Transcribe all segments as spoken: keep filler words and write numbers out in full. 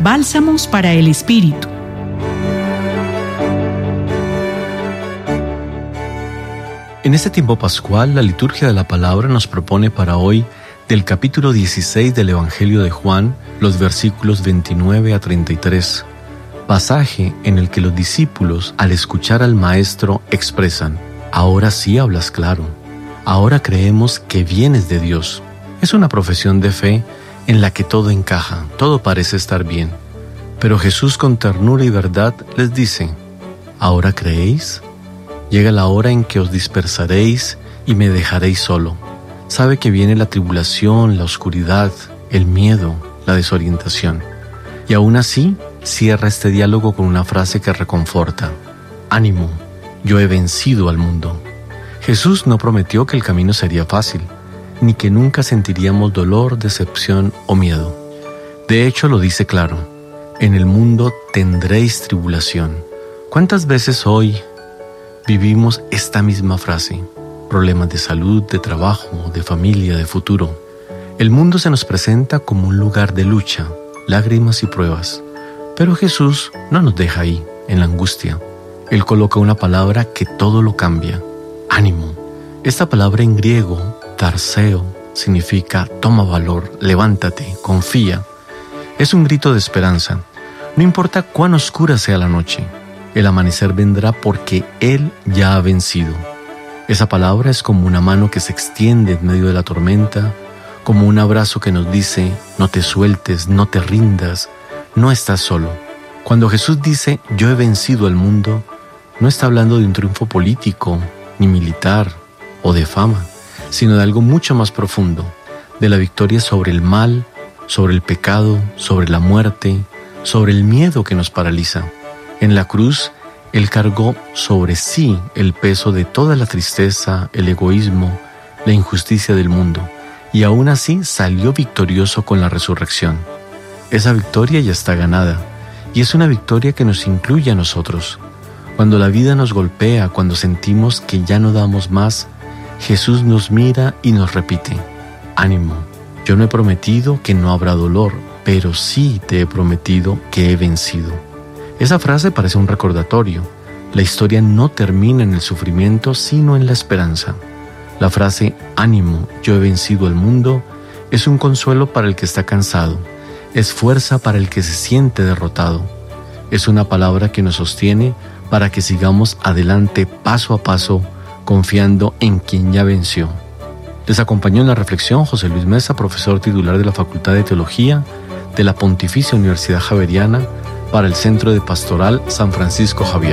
Bálsamos para el Espíritu. En este tiempo pascual, la liturgia de la palabra nos propone para hoy, del capítulo dieciséis del Evangelio de Juan, los versículos veintinueve a treinta y tres, pasaje en el que los discípulos, al escuchar al Maestro, expresan: ahora sí hablas claro, ahora creemos que vienes de Dios. Es una profesión de fe en la que todo encaja, todo parece estar bien. Pero Jesús, con ternura y verdad, les dice: ¿ahora creéis? Llega la hora en que os dispersaréis y me dejaréis solo. Sabe que viene la tribulación, la oscuridad, el miedo, la desorientación. Y aún así, cierra este diálogo con una frase que reconforta: ánimo, yo he vencido al mundo. Jesús no prometió que el camino sería fácil, ni que nunca sentiríamos dolor, decepción o miedo. De hecho, lo dice claro: en el mundo tendréis tribulación. ¿Cuántas veces hoy vivimos esta misma frase? Problemas de salud, de trabajo, de familia, de futuro. El mundo se nos presenta como un lugar de lucha, lágrimas y pruebas. Pero Jesús no nos deja ahí, en la angustia. Él coloca una palabra que todo lo cambia: ánimo. Esta palabra en griego, tarseo, significa toma valor, levántate, confía. Es un grito de esperanza. No importa cuán oscura sea la noche, el amanecer vendrá porque Él ya ha vencido. Esa palabra es como una mano que se extiende en medio de la tormenta, como un abrazo que nos dice: no te sueltes, no te rindas, no estás solo. Cuando Jesús dice yo he vencido al mundo, no está hablando de un triunfo político, ni militar, o de fama, sino de algo mucho más profundo, de la victoria sobre el mal, sobre el pecado, sobre la muerte, sobre el miedo que nos paraliza. En la cruz, Él cargó sobre sí el peso de toda la tristeza, el egoísmo, la injusticia del mundo, y aún así salió victorioso con la resurrección. Esa victoria ya está ganada, y es una victoria que nos incluye a nosotros. Cuando la vida nos golpea, cuando sentimos que ya no damos más, Jesús nos mira y nos repite: ánimo, yo no he prometido que no habrá dolor, pero sí te he prometido que he vencido. Esa frase parece un recordatorio. La historia no termina en el sufrimiento, sino en la esperanza. La frase ánimo, yo he vencido al mundo, es un consuelo para el que está cansado, es fuerza para el que se siente derrotado. Es una palabra que nos sostiene para que sigamos adelante paso a paso, confiando en quien ya venció. Les acompañó en la reflexión José Luis Mesa, profesor titular de la Facultad de Teología de la Pontificia Universidad Javeriana, para el Centro de Pastoral San Francisco Javier.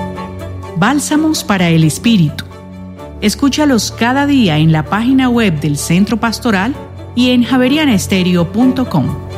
Bálsamos para el Espíritu. Escúchalos cada día en la página web del Centro Pastoral y en javeriana estéreo punto com.